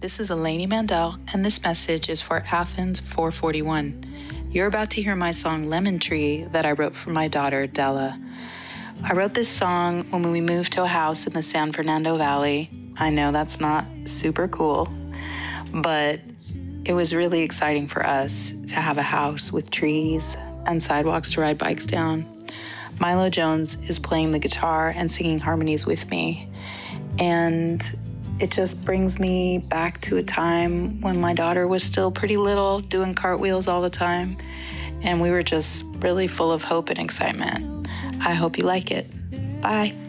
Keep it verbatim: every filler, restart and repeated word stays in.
this is Eleni Mandel, and this message is for Athens four forty-one. You're about to hear my song Lemon Tree that I wrote for my daughter, Della. I wrote this song when we moved to a house in the San Fernando Valley. I know that's not super cool, but it was really exciting for us to have a house with trees and sidewalks to ride bikes down. Milo Jones is playing the guitar and singing harmonies with me, and it just brings me back to a time when my daughter was still pretty little, doing cartwheels all the time, and we were just really full of hope and excitement. I hope you like it. Bye.